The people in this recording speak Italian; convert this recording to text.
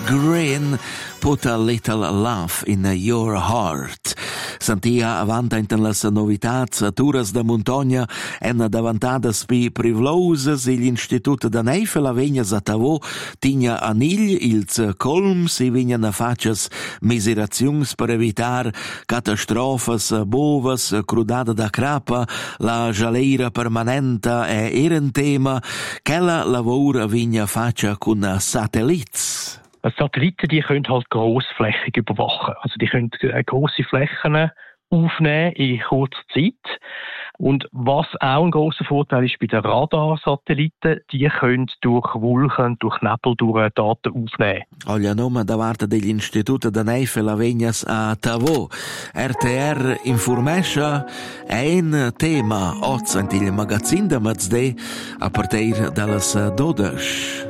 Green, Put a Little Love in Your Heart. Sentia avanti in las novitats a turas da montagna en davantadas pi privloses l'Institut da Neifel a vegnas a Tavò tigna anigl ils colms e vignan a facias miseraziuns per evitar catastrofas bovas, crudada da crapa, la jaleira permanenta eren tema, quella lavora vigna faccia con satellits. Satelliten, die können halt grossflächig überwachen. Also die können grosse Flächen aufnehmen in kurzer Zeit. Und was auch ein grosser Vorteil ist bei den Radarsatelliten, die können durch Wolken, durch Nebel, durch Daten aufnehmen. Olha nome da parte degli istituti da Neifel a Vegnas a Tavò. RTR informescha ein tema oz antil magazin da Mazde a partir dallas 12.